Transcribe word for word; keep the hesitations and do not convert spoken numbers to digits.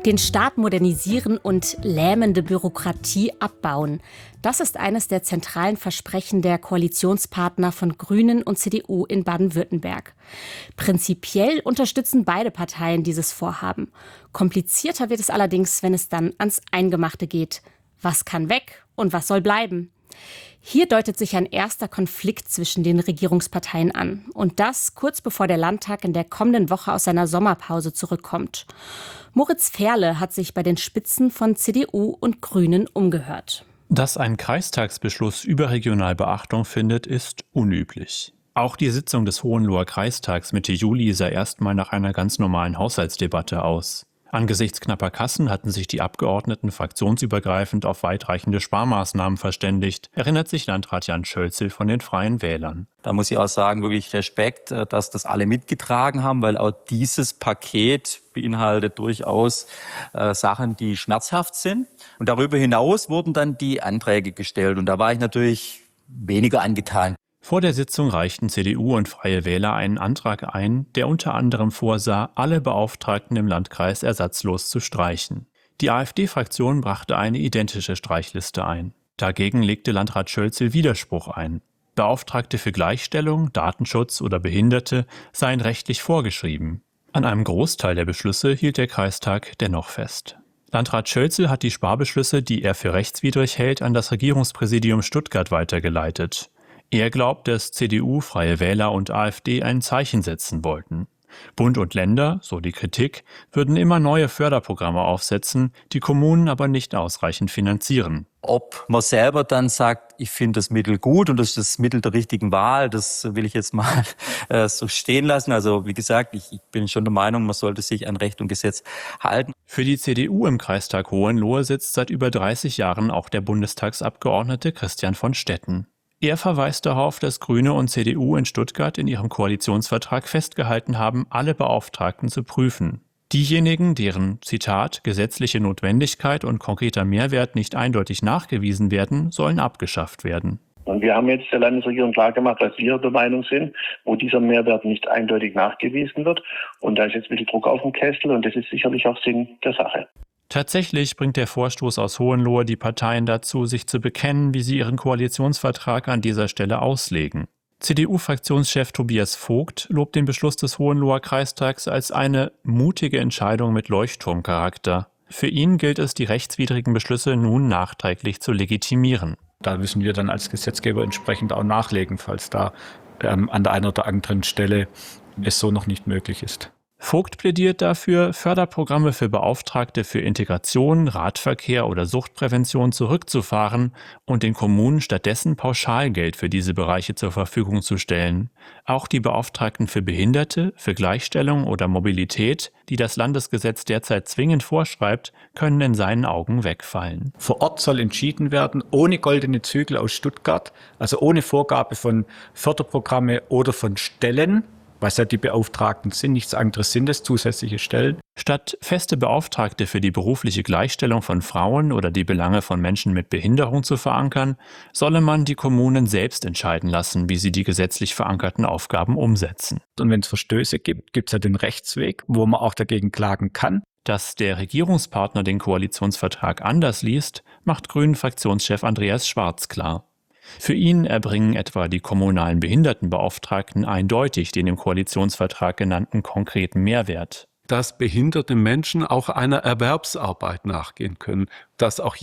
Den Staat modernisieren und lähmende Bürokratie abbauen. Das ist eines der zentralen Versprechen der Koalitionspartner von Grünen und C D U in Baden-Württemberg. Prinzipiell unterstützen beide Parteien dieses Vorhaben. Komplizierter wird es allerdings, wenn es dann ans Eingemachte geht. Was kann weg und was soll bleiben? Hier deutet sich ein erster Konflikt zwischen den Regierungsparteien an. Und das kurz bevor der Landtag in der kommenden Woche aus seiner Sommerpause zurückkommt. Moritz Ferle hat sich bei den Spitzen von C D U und Grünen umgehört. Dass ein Kreistagsbeschluss überregional Beachtung findet, ist unüblich. Auch die Sitzung des Hohenloher Kreistags Mitte Juli sah erstmal nach einer ganz normalen Haushaltsdebatte aus. Angesichts knapper Kassen hatten sich die Abgeordneten fraktionsübergreifend auf weitreichende Sparmaßnahmen verständigt, erinnert sich Landrat Jan Schölzel von den Freien Wählern. Da muss ich auch sagen, wirklich Respekt, dass das alle mitgetragen haben, weil auch dieses Paket beinhaltet durchaus äh, Sachen, die schmerzhaft sind. Und darüber hinaus wurden dann die Anträge gestellt. Und da war ich natürlich weniger angetan. Vor der Sitzung reichten C D U und Freie Wähler einen Antrag ein, der unter anderem vorsah, alle Beauftragten im Landkreis ersatzlos zu streichen. Die AfD-Fraktion brachte eine identische Streichliste ein. Dagegen legte Landrat Schölzel Widerspruch ein. Beauftragte für Gleichstellung, Datenschutz oder Behinderte seien rechtlich vorgeschrieben. An einem Großteil der Beschlüsse hielt der Kreistag dennoch fest. Landrat Schölzel hat die Sparbeschlüsse, die er für rechtswidrig hält, an das Regierungspräsidium Stuttgart weitergeleitet. Er glaubt, dass C D U, Freie Wähler und AfD ein Zeichen setzen wollten. Bund und Länder, so die Kritik, würden immer neue Förderprogramme aufsetzen, die Kommunen aber nicht ausreichend finanzieren. Ob man selber dann sagt, ich finde das Mittel gut und das ist das Mittel der richtigen Wahl, das will ich jetzt mal äh, so stehen lassen. Also wie gesagt, ich, ich bin schon der Meinung, man sollte sich an Recht und Gesetz halten. Für die C D U im Kreistag Hohenlohe sitzt seit über dreißig Jahren auch der Bundestagsabgeordnete Christian von Stetten. Er verweist darauf, dass Grüne und C D U in Stuttgart in ihrem Koalitionsvertrag festgehalten haben, alle Beauftragten zu prüfen. Diejenigen, deren, Zitat, gesetzliche Notwendigkeit und konkreter Mehrwert nicht eindeutig nachgewiesen werden, sollen abgeschafft werden. Und wir haben jetzt der Landesregierung klargemacht, dass wir der Meinung sind, wo dieser Mehrwert nicht eindeutig nachgewiesen wird. Und da ist jetzt ein bisschen Druck auf dem Kessel und das ist sicherlich auch Sinn der Sache. Tatsächlich bringt der Vorstoß aus Hohenlohe die Parteien dazu, sich zu bekennen, wie sie ihren Koalitionsvertrag an dieser Stelle auslegen. C D U-Fraktionschef Tobias Vogt lobt den Beschluss des Hohenloher Kreistags als eine mutige Entscheidung mit Leuchtturmcharakter. Für ihn gilt es, die rechtswidrigen Beschlüsse nun nachträglich zu legitimieren. Da müssen wir dann als Gesetzgeber entsprechend auch nachlegen, falls da ähm, an der einen oder anderen Stelle es so noch nicht möglich ist. Vogt plädiert dafür, Förderprogramme für Beauftragte für Integration, Radverkehr oder Suchtprävention zurückzufahren und den Kommunen stattdessen Pauschalgeld für diese Bereiche zur Verfügung zu stellen. Auch die Beauftragten für Behinderte, für Gleichstellung oder Mobilität, die das Landesgesetz derzeit zwingend vorschreibt, können in seinen Augen wegfallen. Vor Ort soll entschieden werden, ohne goldene Zügel aus Stuttgart, also ohne Vorgabe von Förderprogramme oder von Stellen, was ja die Beauftragten sind, nichts anderes sind es, zusätzliche Stellen. Statt feste Beauftragte für die berufliche Gleichstellung von Frauen oder die Belange von Menschen mit Behinderung zu verankern, solle man die Kommunen selbst entscheiden lassen, wie sie die gesetzlich verankerten Aufgaben umsetzen. Und wenn es Verstöße gibt, gibt es ja den Rechtsweg, wo man auch dagegen klagen kann. Dass der Regierungspartner den Koalitionsvertrag anders liest, macht Grünen-Fraktionschef Andreas Schwarz klar. Für ihn erbringen etwa die kommunalen Behindertenbeauftragten eindeutig den im Koalitionsvertrag genannten konkreten Mehrwert. Dass behinderte Menschen auch einer Erwerbsarbeit nachgehen können, dass auch